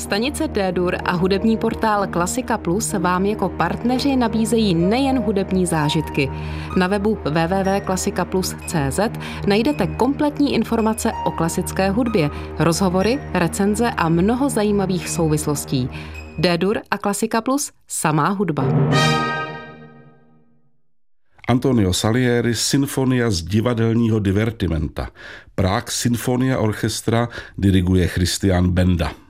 Stanice D-Dur a hudební portál Klasika Plus vám jako partneři nabízejí nejen hudební zážitky. Na webu www.klasikaplus.cz najdete kompletní informace o klasické hudbě, rozhovory, recenze a mnoho zajímavých souvislostí. D-Dur a Klasika Plus, samá hudba. Antonio Salieri, Sinfonia z divadelního divertimenta. Prague Sinfonia Orchestra diriguje Christian Benda.